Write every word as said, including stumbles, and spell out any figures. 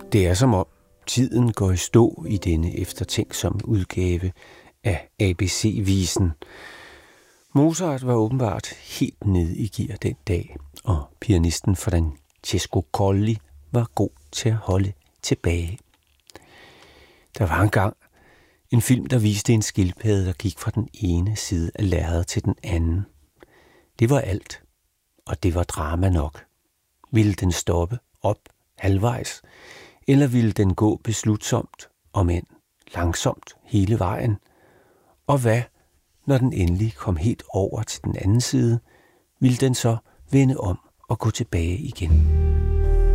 Det er som om tiden går i stå i denne eftertænksomme udgave af A B C-visen. Mozart var åbenbart helt nede i gear den dag, og pianisten Francesco Colli var god til at holde tilbage. Der var engang en film, der viste en skildpadde, der gik fra den ene side af lærredet til den anden. Det var alt, og det var drama nok. Ville den stoppe op halvvejs, eller ville den gå beslutsomt, om end langsomt hele vejen? Og hvad, når den endelig kom helt over til den anden side, ville den så vende om og gå tilbage igen?